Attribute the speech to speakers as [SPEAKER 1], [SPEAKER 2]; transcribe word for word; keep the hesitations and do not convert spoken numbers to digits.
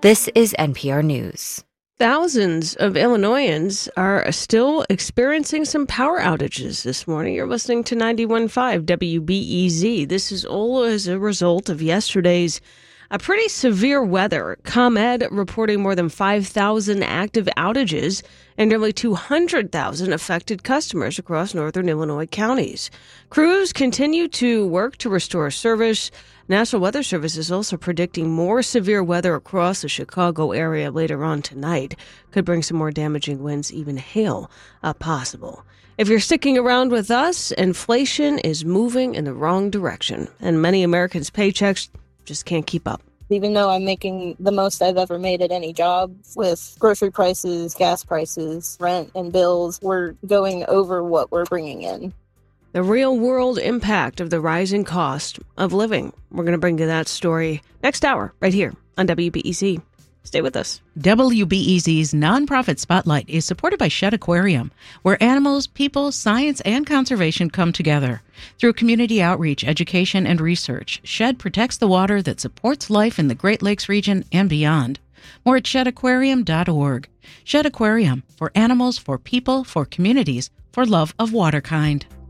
[SPEAKER 1] This is N P R News.
[SPEAKER 2] Thousands of Illinoisans are still experiencing some power outages this morning. You're listening to ninety-one point five W B E Z. This is all as a result of yesterday's a pretty severe weather. ComEd reporting more than five thousand active outages and nearly two hundred thousand affected customers across northern Illinois counties. Crews continue to work to restore service. National Weather Service is also predicting more severe weather across the Chicago area later on tonight. Could bring some more damaging winds, even hail uh, possible. If you're sticking around with us, inflation is moving in the wrong direction, and many Americans' paychecks just can't keep up.
[SPEAKER 3] Even though I'm making the most I've ever made at any job, with grocery prices, gas prices, rent, and bills, we're going over what we're bringing in.
[SPEAKER 2] The real-world impact of the rising cost of living. We're going to bring you that story next hour, right here on W B E Z. Stay with us.
[SPEAKER 4] W B E Z's nonprofit Spotlight is supported by Shedd Aquarium, where animals, people, science, and conservation come together. Through community outreach, education, and research, Shedd protects the water that supports life in the Great Lakes region and beyond. More at shedd aquarium dot org. Shedd Aquarium, for animals, for people, for communities, for love of water kind.